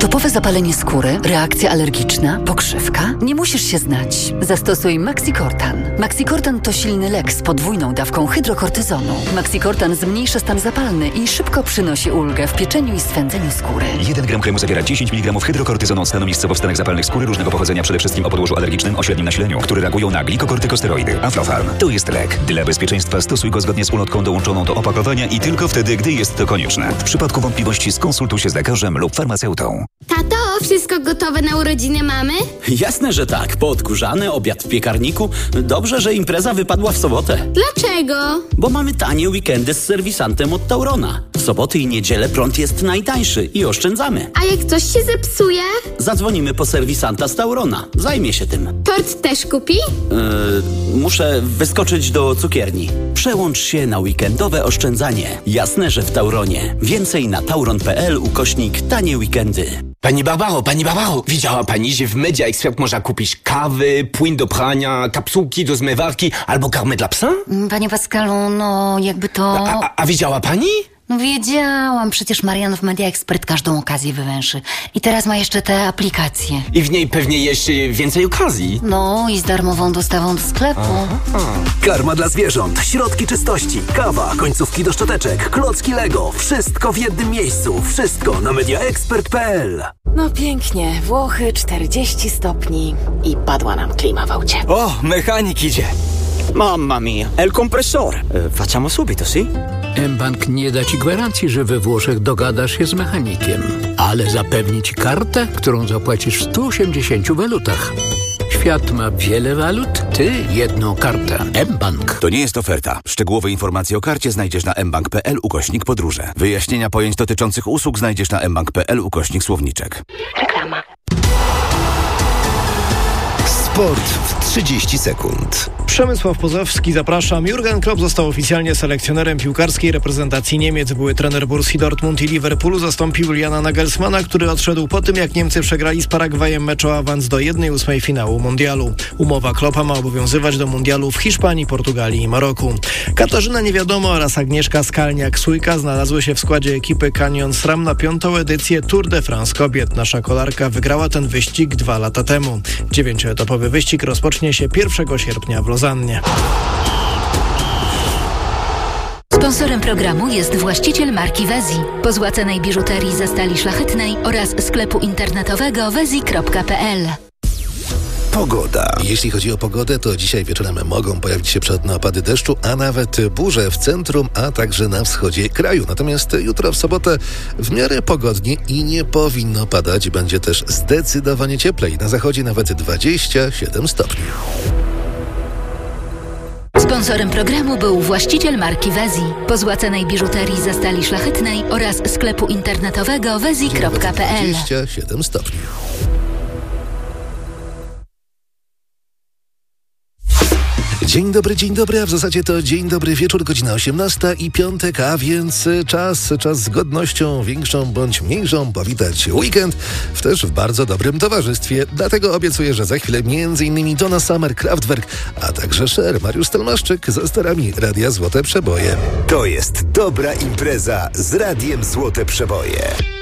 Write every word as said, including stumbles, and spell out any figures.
Topowe zapalenie skóry, reakcja alergiczna, pokrzywka? Nie musisz się znać. Zastosuj Maxicortan. Maxicortan to silny lek z podwójną dawką hydrokortyzonu. Maxicortan zmniejsza stan zapalny i szybko przynosi ulgę w pieczeniu i swędzeniu skóry. jeden gram kremu zawiera dziesięć miligramów hydrokortyzonu, stanu miejscowo w stanach zapalnych skóry różnego pochodzenia, przede wszystkim o podłożu alergicznym o średnim nasileniu, które reagują na glikokortykosteroidy. Aflofarm to jest lek. Dla bezpieczeństwa stosuj go zgodnie z ulotką dołączoną do opakowania i tylko wtedy, gdy jest to konieczne. W przypadku wątpliwości skonsultuj się z lekarzem lub farmaceutą. Tato, wszystko gotowe na urodziny mamy? Jasne, że tak. Poodkurzane, obiad w piekarniku. Dobrze, że impreza wypadła w sobotę. Dlaczego? Bo mamy tanie weekendy z serwisantem od Taurona. W soboty i niedzielę prąd jest najtańszy i oszczędzamy. A jak coś się zepsuje? Zadzwonimy po serwisanta z Taurona. Zajmie się tym. Tort też kupi? Yy, muszę wyskoczyć do cukierni. Przełącz się na weekendowe oszczędzanie. Jasne, że w Tauronie. Więcej na tauron kropka p l ukośnik tanie weekendy. Pani Barbaro, pani Barbaro, widziała pani, że w Media Expert można kupić kawy, płyn do prania, kapsułki do zmywarki albo karmę dla psa? Panie Pascalu, no jakby to... A, a, a widziała pani? No wiedziałam, przecież Marian w Media Expert każdą okazję wywęszy. I teraz ma jeszcze te aplikacje. I w niej pewnie jeszcze więcej okazji. No i z darmową dostawą do sklepu. Aha. Karma dla zwierząt, środki czystości, kawa, końcówki do szczoteczek, klocki Lego. Wszystko w jednym miejscu. Wszystko na media expert kropka p l. No pięknie. Włochy czterdzieści stopni i padła nam klima w aucie. O, mechanik idzie. Mamma mia, el compresor. E, facciamo subito, sì? mBank nie da ci gwarancji, że we Włoszech dogadasz się z mechanikiem, ale zapewni ci kartę, którą zapłacisz w stu osiemdziesięciu walutach. Świat ma wiele walut, ty jedną kartę. mBank. To nie jest oferta. Szczegółowe informacje o karcie znajdziesz na mbank kropka p l ukośnik podróże. Wyjaśnienia pojęć dotyczących usług znajdziesz na mbank kropka p l ukośnik słowniczek. Reklama. Sport w trzydzieści sekund. Przemysław Pozowski, zapraszam. Jurgen Klopp został oficjalnie selekcjonerem piłkarskiej reprezentacji Niemiec. Były trener Borussii Dortmund i Liverpoolu zastąpił Juliana Nagelsmana, który odszedł po tym, jak Niemcy przegrali z Paragwajem mecz o awans do jednej ósmej finału mundialu. Umowa Kloppa ma obowiązywać do mundialu w Hiszpanii, Portugalii i Maroku. Katarzyna Niewiadomo oraz Agnieszka Skalniak-Sójka znalazły się w składzie ekipy Canyon SRAM na piątą edycję Tour de France kobiet. Nasza kolarka wygrała ten wyścig dwa lata temu. Dziewięcioetapowy wyścig rozpocznie się pierwszego sierpnia w Lozannie. Sponsorem programu jest właściciel marki Wezi. Po złacanej biżuterii ze stali szlachetnej oraz sklepu internetowego wezi kropka p l. Pogoda. Jeśli chodzi o pogodę, to dzisiaj wieczorem mogą pojawić się przelotne opady deszczu, a nawet burze w centrum, a także na wschodzie kraju. Natomiast jutro w sobotę w miarę pogodnie i nie powinno padać. Będzie też zdecydowanie cieplej. Na zachodzie nawet dwadzieścia siedem stopni. Sponsorem programu był właściciel marki Wezi. Po złacanej biżuterii ze stali szlachetnej oraz sklepu internetowego wezi kropka p l. dwadzieścia siedem stopni. Dzień dobry, dzień dobry, a w zasadzie to dzień dobry wieczór, godzina osiemnasta i piątek, a więc czas, czas z godnością większą bądź mniejszą powitać weekend w też w bardzo dobrym towarzystwie. Dlatego obiecuję, że za chwilę między innymi Donna Summer, Kraftwerk, a także Cher, Mariusz Stelmaszczyk za sterami Radia Złote Przeboje. To jest dobra impreza z Radiem Złote Przeboje.